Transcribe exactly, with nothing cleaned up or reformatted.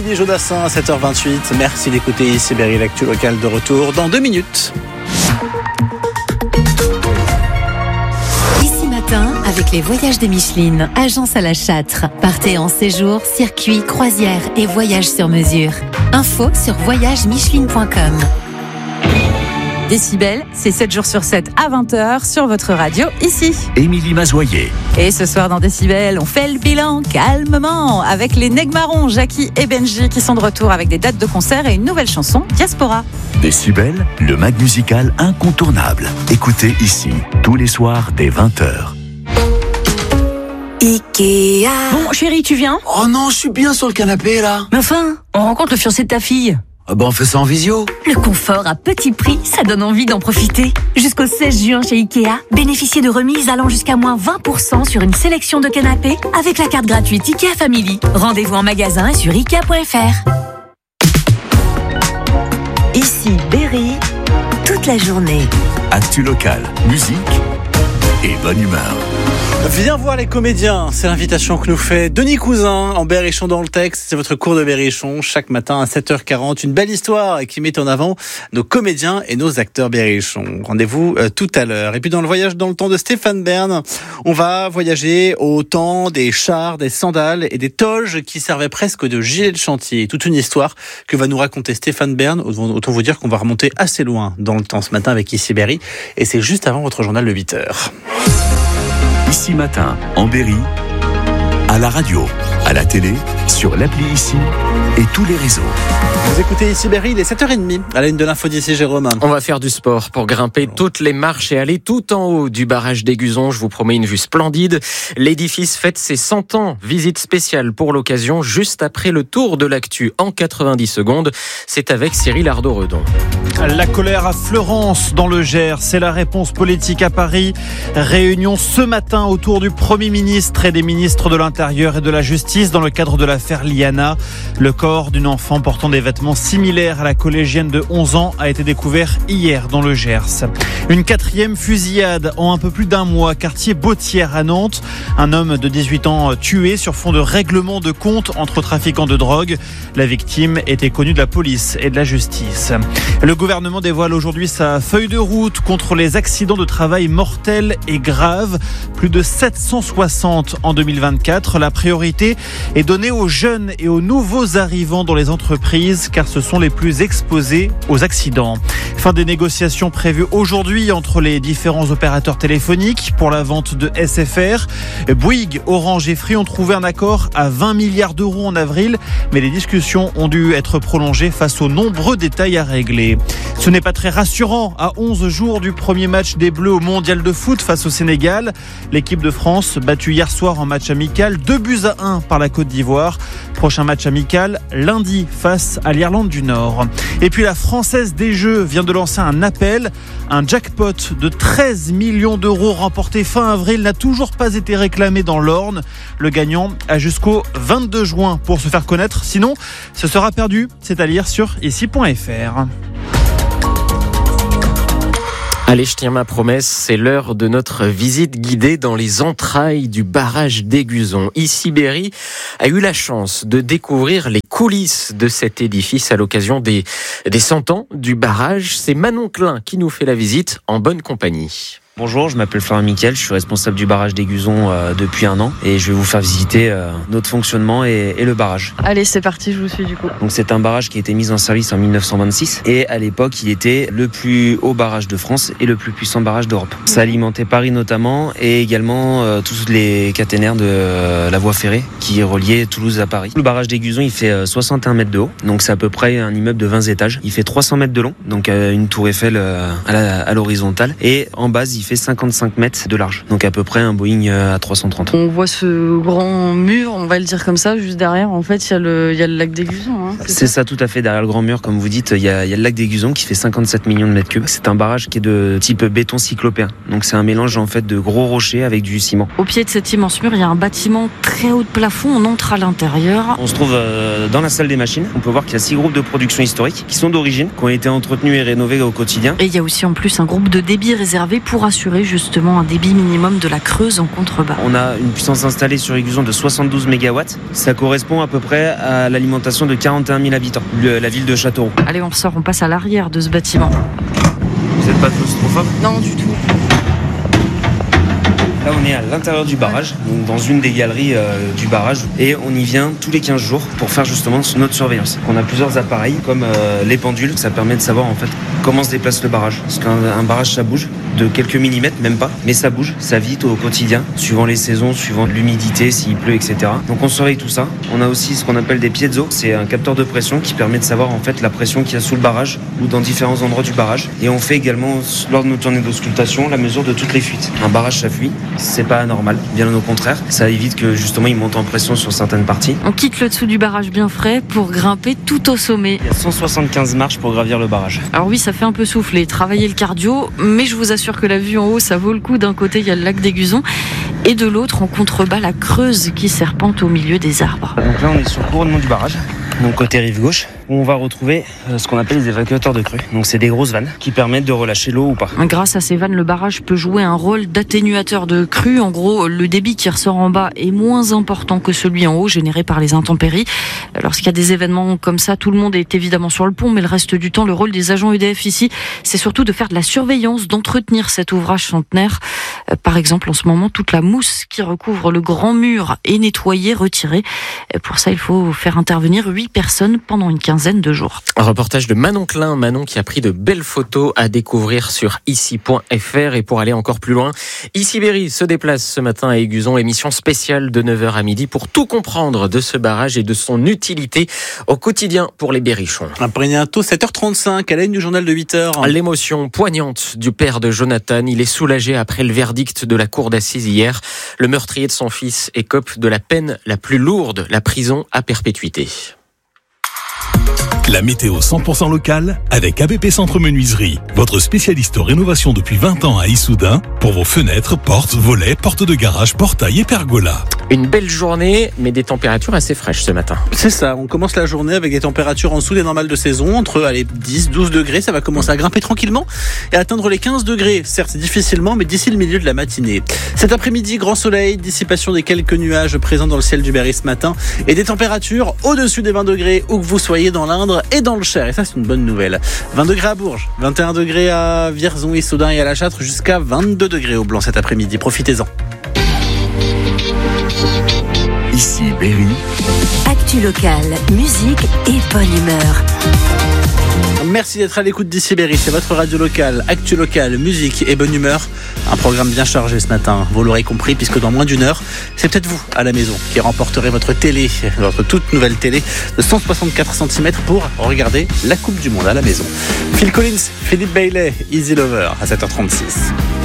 Sylvie Jodassin à sept heures vingt-huit. Merci d'écouter ici Berry, l'actu locale de retour dans deux minutes. Ici matin, avec les voyages de Micheline, agence à la Châtre. Partez en séjour, circuit, croisière et voyage sur mesure. Info sur voyage micheline point com. Décibel, c'est sept jours sur sept à vingt heures sur votre radio ici. Émilie Mazoyer. Et ce soir dans Décibel, on fait le bilan calmement avec les Nègres Marrons, Jackie et Benji qui sont de retour avec des dates de concert et une nouvelle chanson, Diaspora. Décibel, le mag musical incontournable. Écoutez ici, tous les soirs dès vingt heures. Ikea. Bon, chérie, tu viens ? Oh non, je suis bien sur le canapé là. Mais enfin, on rencontre le fiancé de ta fille. Ah bah on fait ça en visio. Le confort à petit prix, ça donne envie d'en profiter. Jusqu'au seize juin chez Ikea, bénéficiez de remises allant jusqu'à moins vingt pour cent sur une sélection de canapés avec la carte gratuite Ikea Family. Rendez-vous en magasin et sur ikea point f r. Ici Berry, toute la journée. Actu local, musique et bonne humeur. Viens voir les comédiens, c'est l'invitation que nous fait Denis Cousin en Berrichon dans le texte. C'est votre cours de Berrichon chaque matin à sept heures quarante. Une belle histoire qui met en avant nos comédiens et nos acteurs Berrichon. Rendez-vous euh, tout à l'heure. Et puis dans le voyage dans le temps de Stéphane Bern, on va voyager au temps des chars, des sandales et des toges qui servaient presque de gilets de chantier. Toute une histoire que va nous raconter Stéphane Bern. Autant vous dire qu'on va remonter assez loin dans le temps ce matin avec Ici Berry. Et c'est juste avant votre journal de huit heures. Ici matin, en Berry, à la radio, à la télé, sur l'appli Ici et tous les réseaux. Vous écoutez Ici Berry, il est sept heures trente à la une de l'info d'ici Jérôme. On va faire du sport pour grimper toutes les marches et aller tout en haut du barrage d'Aiguzon. Je vous promets une vue splendide. L'édifice fête ses cent ans. Visite spéciale pour l'occasion, juste après le tour de l'actu en quatre-vingt-dix secondes. C'est avec Cyril Ardo-Redon. La colère à Fleurance dans le Gers, c'est la réponse politique à Paris. Réunion ce matin autour du Premier ministre et des ministres de l'Intérieur et de la Justice dans le cadre de l'affaire Liana. Le corps d'une enfant portant des vêtements similaires à la collégienne de onze ans a été découvert hier dans le Gers. Une quatrième fusillade en un peu plus d'un mois, quartier Bautière à Nantes. Un homme de dix-huit ans tué sur fond de règlement de compte entre trafiquants de drogue. La victime était connue de la police et de la justice. Le gouvernement dévoile aujourd'hui sa feuille de route contre les accidents de travail mortels et graves. Plus de sept cent soixante en deux mille vingt-quatre. La priorité est donnée aux jeunes et aux nouveaux arrivants dans les entreprises car ce sont les plus exposés aux accidents. Fin des négociations prévues aujourd'hui entre les différents opérateurs téléphoniques pour la vente de S F R. Bouygues, Orange et Free ont trouvé un accord à vingt milliards d'euros en avril, mais les discussions ont dû être prolongées face aux nombreux détails à régler. Ce n'est pas très rassurant à onze jours du premier match des Bleus au Mondial de foot face au Sénégal. L'équipe de France battue hier soir en match amical, deux buts à un par la Côte d'Ivoire. Prochain match amical lundi face à l'Irlande du Nord. Et puis la Française des Jeux vient de lancer un appel. Un jackpot de treize millions d'euros remporté fin avril n'a toujours pas été réclamé dans l'Orne. Le gagnant a jusqu'au vingt-deux juin pour se faire connaître. Sinon, ce sera perdu. C'est à lire sur ici point f r. Allez, je tiens ma promesse, c'est l'heure de notre visite guidée dans les entrailles du barrage d'Aiguzon. Ici, Berry a eu la chance de découvrir les coulisses de cet édifice à l'occasion des, des cent ans du barrage. C'est Manon Klein qui nous fait la visite en bonne compagnie. Bonjour, je m'appelle Florent Miquel, je suis responsable du barrage d'Aiguzon euh, depuis un an et je vais vous faire visiter euh, notre fonctionnement et, et le barrage. Allez, c'est parti, je vous suis du coup. Donc c'est un barrage qui a été mis en service en dix-neuf cent vingt-six et à l'époque il était le plus haut barrage de France et le plus puissant barrage d'Europe. Mmh. Ça alimentait Paris notamment et également euh, tous les caténaires de euh, la voie ferrée qui reliait Toulouse à Paris. Le barrage d'Aiguzon il fait euh, soixante et un mètres de haut, donc c'est à peu près un immeuble de vingt étages. Il fait trois cents mètres de long, donc euh, une tour Eiffel euh, à, la, à l'horizontale et en base il fait cinquante-cinq mètres de large, donc à peu près un Boeing à trois cent trente. On voit ce grand mur, on va le dire comme ça, juste derrière, en fait, il y a le, il y a le lac d'Aiguzon. Hein, c'est c'est ça, ça, tout à fait, derrière le grand mur, comme vous dites, il y a, il y a le lac d'Aiguzon qui fait cinquante-sept millions de mètres cubes. C'est un barrage qui est de type béton cyclopéen, donc c'est un mélange en fait de gros rochers avec du ciment. Au pied de cet immense mur, il y a un bâtiment très haut de plafond, on entre à l'intérieur. On se trouve dans la salle des machines, on peut voir qu'il y a six groupes de production historique qui sont d'origine, qui ont été entretenus et rénovés au quotidien. Et il y a aussi en plus un groupe de débit réservé pour assurer assurer justement un débit minimum de la Creuse en contrebas? On a une puissance installée sur Aiguzon de soixante-douze mégawatts. Ça correspond à peu près à l'alimentation de quarante et un mille habitants, le, la ville de Châteauroux. Allez, on sort, on passe à l'arrière de ce bâtiment. Vous n'êtes pas claustrophobe? Non, du tout. Là, on est à l'intérieur du barrage, donc dans une des galeries euh, du barrage, et on y vient tous les quinze jours pour faire justement notre surveillance. On a plusieurs appareils, comme euh, les pendules, ça permet de savoir en fait comment se déplace le barrage. Parce qu'un un barrage, ça bouge de quelques millimètres, même pas, mais ça bouge, ça vit au quotidien, suivant les saisons, suivant l'humidité, s'il pleut, et cetera. Donc on surveille tout ça. On a aussi ce qu'on appelle des piezo, c'est un capteur de pression qui permet de savoir en fait la pression qu'il y a sous le barrage ou dans différents endroits du barrage. Et on fait également, lors de nos tournées d'auscultation, la mesure de toutes les fuites. Un barrage, ça fuit. C'est pas anormal, bien au contraire. Ça évite que justement il monte en pression sur certaines parties. On quitte le dessous du barrage bien frais pour grimper tout au sommet. Il y a cent soixante-quinze marches pour gravir le barrage. Alors oui, ça fait un peu souffler, travailler le cardio, mais je vous assure que la vue en haut, ça vaut le coup. D'un côté, il y a le lac d'Aiguzon et de l'autre, en contrebas, la Creuse qui serpente au milieu des arbres. Donc là, on est sur le couronnement du barrage. Donc côté rive gauche, où on va retrouver ce qu'on appelle les évacuateurs de crue. Donc c'est des grosses vannes qui permettent de relâcher l'eau ou pas. Grâce à ces vannes, le barrage peut jouer un rôle d'atténuateur de crue. En gros, le débit qui ressort en bas est moins important que celui en haut, généré par les intempéries. Lorsqu'il y a des événements comme ça, tout le monde est évidemment sur le pont, mais le reste du temps, le rôle des agents E D F ici, c'est surtout de faire de la surveillance, d'entretenir cet ouvrage centenaire. Par exemple, en ce moment, toute la mousse qui recouvre le grand mur est nettoyée, retirée. Pour ça, il faut faire intervenir huit personnes pendant une quinzaine de jours. Un reportage de Manon Klein, Manon qui a pris de belles photos à découvrir sur ici point f r. Et pour aller encore plus loin, Ici Berry se déplace ce matin à Aiguzon, émission spéciale de neuf heures à midi pour tout comprendre de ce barrage et de son utilité au quotidien pour les berrichons. Après bientôt sept heures trente-cinq, à la une du journal de huit heures. L'émotion poignante du père de Jonathan, il est soulagé après le verdict de la cour d'assises hier. Le meurtrier de son fils écope de la peine la plus lourde, la prison à perpétuité. La météo cent pour cent locale avec A B P Centre Menuiserie, votre spécialiste rénovation depuis vingt ans à Issoudun pour vos fenêtres, portes, volets, portes de garage, portails et pergolas. Une belle journée, mais des températures assez fraîches ce matin. C'est ça, on commence la journée avec des températures en dessous des normales de saison, entre allez, dix, douze degrés, ça va commencer à grimper tranquillement et atteindre les quinze degrés, certes difficilement, mais d'ici le milieu de la matinée. Cet après-midi, grand soleil, dissipation des quelques nuages présents dans le ciel du Berry ce matin et des températures au-dessus des vingt degrés où que vous soyez dans l'Indre et dans le Cher, et ça c'est une bonne nouvelle. vingt degrés à Bourges, vingt et un degrés à Vierzon, Issoudun et à La Châtre, jusqu'à vingt-deux degrés au Blanc cet après-midi, profitez-en. Ici Berry. Actu local, musique et bonne humeur. Merci d'être à l'écoute d'Ici Berry, c'est votre radio locale, actu locale, musique et bonne humeur. Un programme bien chargé ce matin, vous l'aurez compris, puisque dans moins d'une heure, c'est peut-être vous à la maison qui remporterez votre télé, votre toute nouvelle télé de cent soixante-quatre centimètres pour regarder la Coupe du Monde à la maison. Phil Collins, Philippe Bailey, Easy Lover à sept heures trente-six.